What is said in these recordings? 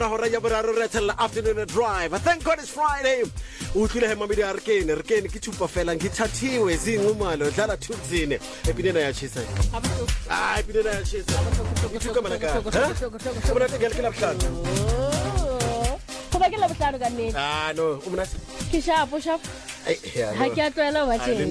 Afternoon drive. Thank God it's Friday. Utlile he mamidi arkene ke chupa fela ngithathiwe zingumalo dlala thudzine epinena ya chisa. Epinena ya chisa. Ngithuka malaka. Ubona ngekela buhlalo. Kuba ke la buhlalo kanini? No, umnasi. Ke sharp. Ha ke atwela wa tjena.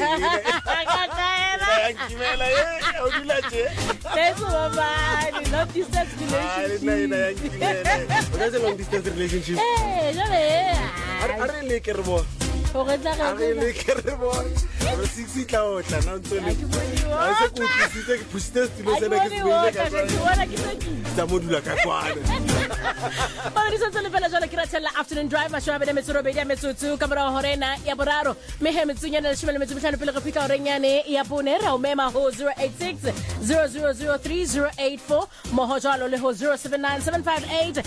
Ngimela udula nje. Let's mama, not distance relationship. What is a long distance relationship? Jale. Are le ke re bo. Ho re tla Are le ke re bo. Re 6 tla otla na ntsole. A se ku tlisitse ke pushite stilo se na ke sebile ka bona ke tsaki. Tsa modula ka kwana. Ba re sentse le fela jalo ke ratela afternoon drive masho abele metsoro be dia metsotso ka mora horena ya boraro me he metsunya le 15 pele go fika orenyane ya bone ra o mema ho 086 0003084 moho jalo le ho 079758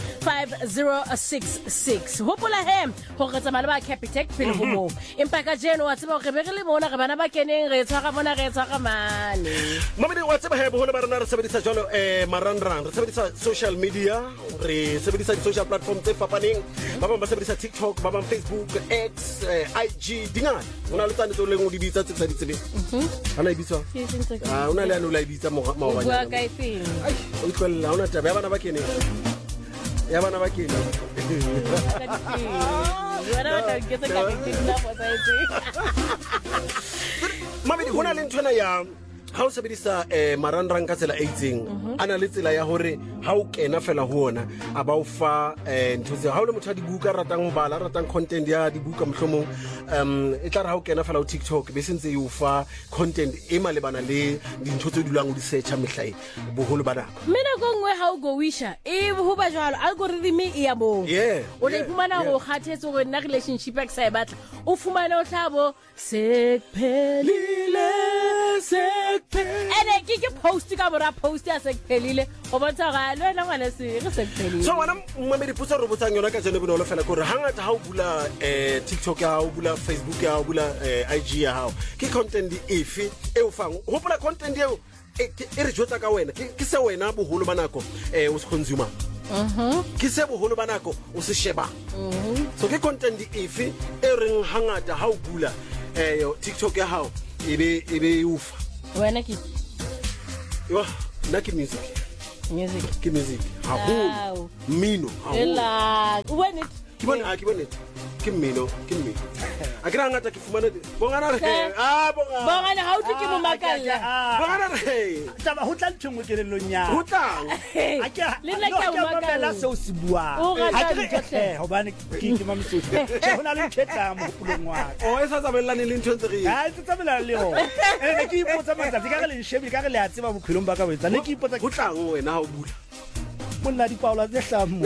5066 hopola hem ho retsa mala ba Capitec pele go mo empa ka jeno wa tseba go be re le bona ga bana ba keneng re tshwara bona re tshwara mane mamedi wa tseba he bo le ba rena re sebedisa jalo marangrang re sebedisa social media re sebedisa social platform tse fapaneng ba bang ba sebedisa TikTok ba bang Facebook X IG dingana ona le tsane tso le ngodi bitsa tse sa ditsebe ana ibitswa una le ana la ibitsa mo bua ka ifeng ai o tlwella ona taba ya bana ba keneng ya bana ba keneng mamedi hona le ntwana ya ha o sebedisa marangrang ka tsela 18 ana le tsela ya hore ha o kena fela ho ona a ba o fa ntse ha o le motho a dibuka ratang ho bala ratang content ya dibuka mohlomong e tla ra ha o kena fela ho TikTok be sentse e o fa content e malebana le dintho tse dulang o di searcha mehlae boholo ba nako mina go ngwe ha o go wisha e ho ba jwalo algorithm e ya bo o le fumana go khathetse go nna relationship e sa e batla o fumana o tlabo sekphelile ene ke post ka bora post ya sekphelile o bontsha ga le wena ngwana se re sekphelile so wana mmamedi putsa re botsang yona ka jene bonolo fela gore hangata ha o bula TikTok ya o bula Facebook ya o bula IG ya hao ke content efe e o fang hopola content eo e re jotsa ka wena ke se wena boholo ba nako o se consumer ke se boholo ba nako o se sheba so ke content efe e reng hangata ha o bula TikTok ya hao ebe ufa wena ke yo na ke music ke music ha ho mino ha ela when it ke bona ke mino akira ngata ke fumana bongana re bongana ha o tike mo makalla bongana re taba ho tla ntshwe ke le lonya ho tlang le nna ke o makalla se o se bua hobane ke mamiso ho na le tsheta mo pulong wa o e sa tsabellane le ntho tsere ha se tsabellane le ho ene ke ipotsa matsatsi ka le shebi ka le a tseba bophelong ba ka wetsa ne ke ipotsa ho tlang wena ha o bula monna di paula tse hlamo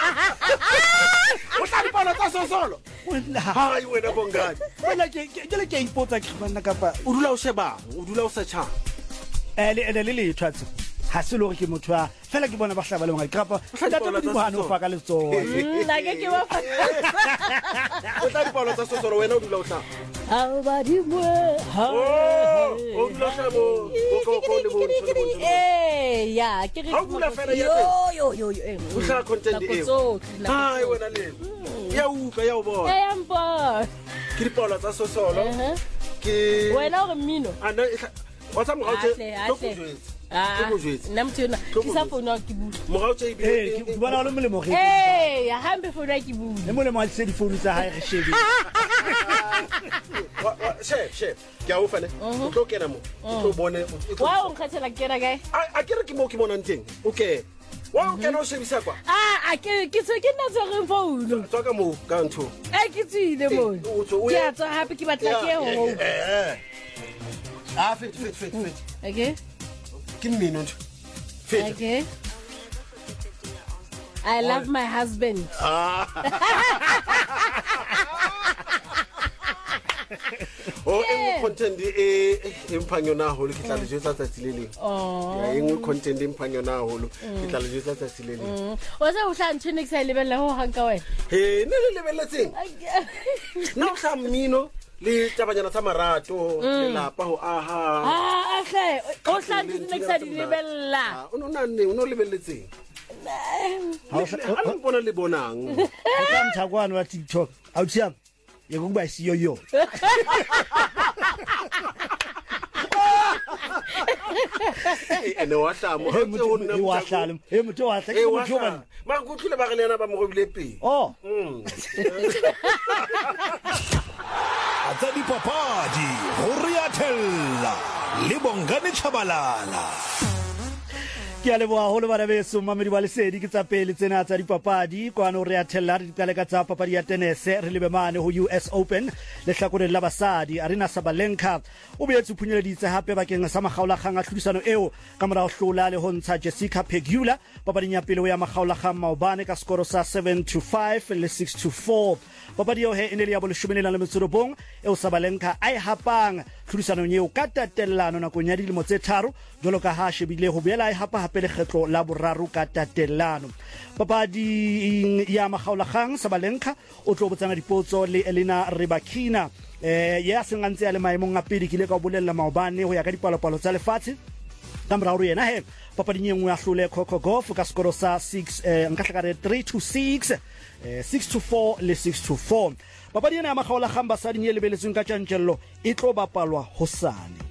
o tla di paula tsa sosolo hai wena bongani wena ke ipotsa ke bana kapa o dula o sheba o dula o searcha le twatse ha se lo re ke motho a fela ke bona ba hlaba le ngaka kapa tata mo di bana o fa ka le tsona nna ke wa fa o tla di paula tsa sosolo wena o dula o tla ha ba di mo o dula o shabo ko le bo ya ke re ha o bula fela ya yo o tla content e hai wena le ya utlwa ya o bona ya mpo ke di paula tsa sosolo ke wena o mino ana wa tsa mo ga o tse nna mthona ke sa phone ke bula mogao tse ke bona le molemo ge ya hambe phone ke bula le molemo a tse di phone tsa hae re shebe chef ke a o fane o tlo kena mo o tlo bone wa o nkhathela ke ra kae a ke re ke mo ke mona nteng okay wa o kena o shebisa kwa a ke tse ke nna tse re phone tswa ka mo ka ntho ke tsile mo ke a tswa hape ke batla ke ho fit okay give me no fit okay I love my husband content emphanyo na holo ke tla le jetsa tsatsile ya engwe content emphanyo na holo ke tla le jetsa tsatsile o se o hla ntshene ke sa lebella ho hanka wena ne le lebelletseng na o hla mmino le tabanyana tsa marato le lapa ho aha o hla ntshene ke sa di lebella o no lebelletseng Ha mpona le bonang. Ka mthakwana wa TikTok awuthiyang yekuba isiyo yo ene wa hlamo wa hlalo motho wa hlaka motho wa ma go tlile ba re lena ba mo go bile pe oh Atsa dipapadi ho Riatella le Bongane Chabalala. Ke a leboha holo bana beso mamedi ba lesedi ke tsa pele tsena tsa dipapadi kwano re a thella re dikale ka tsa papadi ya tennis re lebe mane ho US Open le hlakoreng la basadi Arina Sabalenka o boetse phunyeleditse hape bakeng sa magaolakgang a tlhodisano eo ka mora ho hlola le ho ntsha Jessica Pegula papading ya pele ya magaolakgang maobane ka skoro sa 7-5 le 6-4 papadi eo he ene le ya boleshome le metsorobong eo Sabalenka ai hapang tlhodisano eo ka tatellano nakong ya dilemo tse 3 jolo ka ha shebile ho boela ai hapa hape le kgetlo la boraro ka tatellano papadi ya magaolakgang Sabalenka o tlo botsana dipotso le Elena Rybakina ya sengantse ya le maemong a pedi kile ka bolella maobane ho ya ka dipalopalo tsa lefatshe kamra ho yena he papading e nngwe a hlole Coco Gauff ka skoro sa 6 nka hlaka re 3-6 6-4 le 6-4 papadi ena ya magaolakgang basadi e lebeletsweng ka tjantjello e tlo bapalwa hosane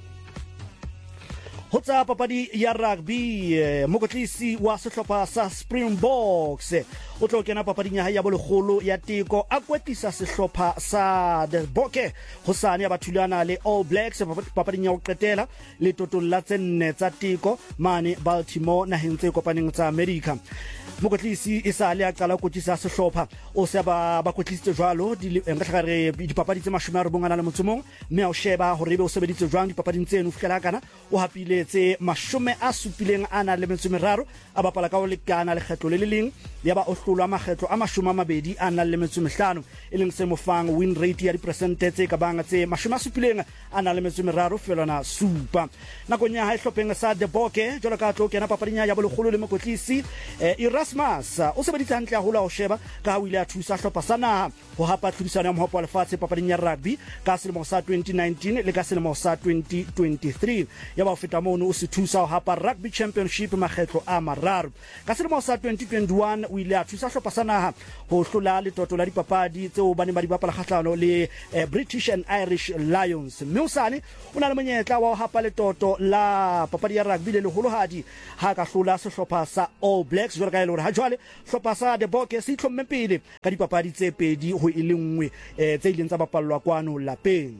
ho tsa papadi ya rugby mokotlisi wa sehlopha sa Springboks o tlo kena papading ya hae ya bolegolo ya teko a kwetlisa sehlopha sa The Bokke hosane ya bathulana le All Blacks papading ya ho qetela le totolla tse 4 tsa teko mane Baltimore naheng tse kopaneng tsa America mokotlisi e sa le a qala kwetlisa sehlopha o se ba kwetlisitse jwalo nka re dipapadi tse 90 mme o sheba hore be o sebeditse jwang dipapading tseno fihlela kana o hapile tse 70 ana le metso meraro a bapala ka o lekana le kgetlo le leng ya ba o hlolwa makgetlo a 20 ana le metso 5 e leng se mofang win rate ya dipersente tse ka banga tse 70 ana le metso meraro felana supa nakong ya ha hlopheng sa The Bokke jolo ka tlo kena papading ya bolegolo le mokotlisi Erasmus o sebeditse hantle a hola ho sheba ka ha o ile a thusa hlopha sa naha ho hapa tlhodisano ya mohopo wa lefatshe papading ya rugby ka selemo sa 2019 le ka selemo sa 2023 ya ba o feta mono o se thusa ho hapa rugby championship makgetlo a mararo ka selemo sa 2021 o ile a thusa hlopha sa naha ho hlola le toto la dipapadi tseo ba ne ba di bapala kgahlano le British and Irish Lions mme usane o na le monyetla wa ho hapa le toto la papadi ya rugby le leholohadi ha ka hlola sehlopha sa All Blacks jwale ka ile hore ha jwale hlopha sa The Bokke se itlhomme pele ka dipapadi tse pedi ho ile nngwe tse ileng tsa bapallwa kwano lapeng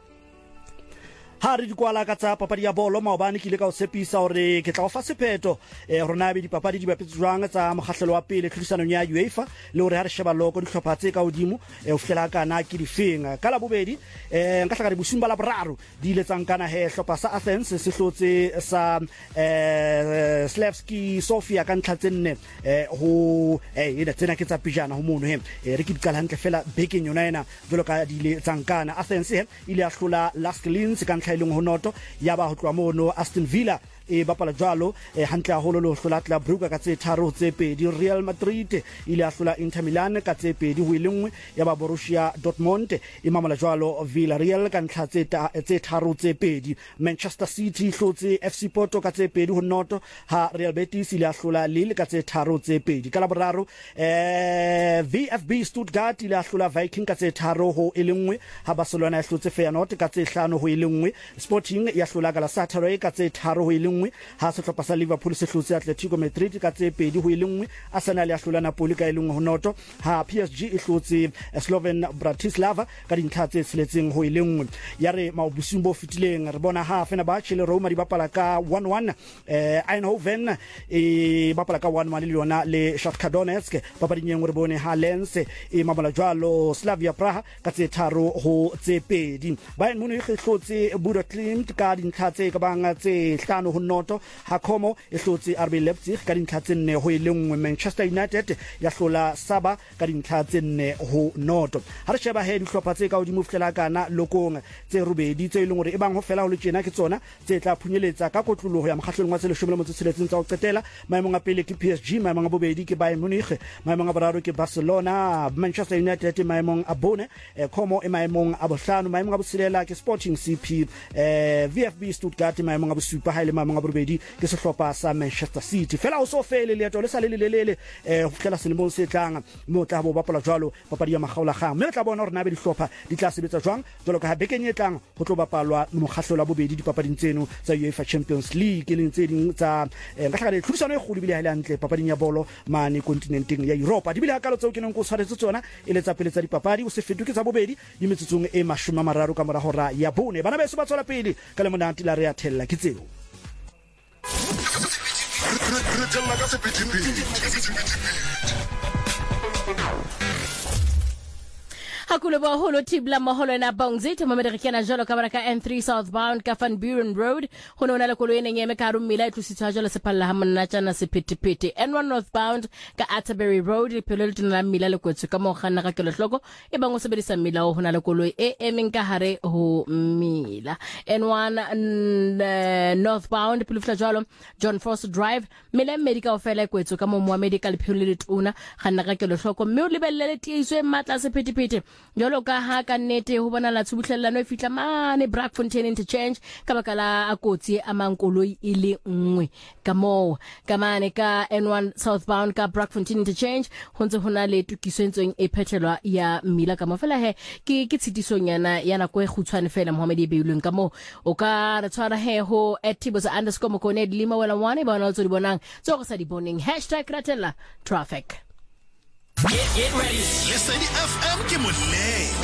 ha re di kwala ka tsa papadi ya bolo maobane ke ile ka o tshepisa hore ke tla o fa sepheto rona be dipapadi di bapetse jwang tsa mogahelo wa pele tlhodisanong ya UEFA le hore ha re sheba loko di hlopha tse ka hodimo o fihlela kana ke di feng ka la bobedi nka hlaka re bosumba la boraro di ile tsang kana he hlopha sa Athens se hlotse sa Slavski Sofia ka ntlha tse 4 ho ena tsena ke tsa pijana ho mono he re ke dikala hantle fela bekeng yona ena jolo ka di ile tsang kana Athens he ile a hlola Lasklins ka tlhailong ho noto ya ba ho tloa mono Aston Villa e bapala jwalo hantle haholo le ho hlola Club Brugge ka tse 3 tse pedi Real Madrid ile a hlola Inter Milan ka tse pedi ho ile nngwe ya ba Borussia Dortmund e mamala jwalo Villarreal ka ntlha tse 3 tse pedi Manchester City hlotse FC Porto ka tse pedi ho noto ha Real Betis ile a hlola Lille ka tse 3 tse pedi ka la boraro VfB Stuttgart ile a hlola Viking ka tse 3 ho ile nngwe ha Barcelona e hlotse Feyenoord ka tse 5 ho ile nngwe Sporting ya hlola Galatasaray ka tse 3 ho ile ha sehlopha sa Liverpool se hlotse Atletico Madrid ka tse pedi ho ile nngwe Arsenal ya hlola Napoli ka ile nngwe ho noto ha PSG e hlotse Slovan Bratislava ka dintlha tse tseletseng ho ile nngwe ya re maobusung bo fitileng re bona ha Fenerbahce le Roma di bapala ka 1-1 Eindhoven e bapala ka 1-1 le yona le Shakhtar Donetsk papading e nngwe re bone ha Lens e mamala jwalo Slavia Praha ka tse 3 ho tse pedi Bayern Munich e hlotse Bodo Glimt ka dintlha tse ka banga tse 5 ho noto ha Como e hlotse RB Leipzig ka dintlha tse 4 ho ile nngwe Manchester United ya hlola Saba ka dintlha tse 4 ho noto ha re sheba he dihlopha tse ka hodimo fihlela kana lokong tse robedi tse ileng hore e bang ho fela ho le tjena ke tsona tse tla phunyeletsa ka kotloloho ya mokgahlelong wa 16 tsa ho qetela maemong a pele ke PSG maemong a bobedi ke Bayern Munich maemong a boraro ke Barcelona Manchester United maemong a bone Como e maemong a bohlano maemong a botshelela ke Sporting CP VfB Stuttgart maemong a bosupa ha ile maemong maemong a borobedi ke sehlopha sa Manchester City fela o so fele leeto le sa le lelele ho fihlela selemong se tlang mo tla bo bapala jwalo papadi ya makgaolagang mme re tla bona hore na be dihlopha di tla sebetsa jwang jwalo ka ha bekeng e tlang ho tlo bapalwa mokgahlo la bobedi dipapading tseno tsa UEFA Champions League le tse ding tsa ka tlhaka le tlhodisano e kgolo bile ha ile hantle papading ya bolo mane kontinenteng ya Europa di bile hakalo tseo ke neng go tshwaretse tsona e le tsa pele tsa dipapadi o se fetoke tsa bobedi di metsotsong e 30 ka mora hora ya bone bana beso ba tswela pele ka le monate la re a thella ke tseo Hakule ba holo tibla maholo na bongzi to mamere kena jalo ka baraka N3 southbound ka Van Buren Road hono na le koloi ne nyeme ka rumila itlusitwa jalo sepalla hamana tsana sepitipiti N1 northbound ka Atterbury Road ipelo le tuna mila le kwetso ka mogana ka kelo hloko e bang o sebedisa mila ho na le koloi e emeng ka hare ho mila N1 northbound pilufla jalo John Foster Drive mila medical fela kwetso ka mo medical pelo le tuna gana ka kelo hloko mme o lebelele tiiswe matla sepitipiti jolo ka ha ka nete ho bona la tshubuhlellano e fitla mane Brackfontein interchange ka bakala akotsi a mankoloi ile nngwe ka mo ka mane ka N1 southbound ka Brackfontein interchange hontse hona le tukiswentsweng e phethelwa ya mmila ka mo fela he ke tshitisonyana yana go e khutshwane fela Mohammed e beilweng ka mo o ka re tshwara he ho @tibosa_mokone dilima wela mwane ba ona o tsodi bonang tso go sa di boneng #ratella traffic. Get ready. Lesedi FM ke moleng.